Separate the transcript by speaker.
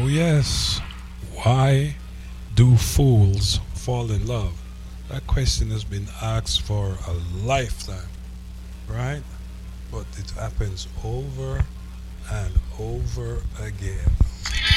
Speaker 1: yes. Why do fools fall in love? That question has been asked for a lifetime, right? But it happens over and over again.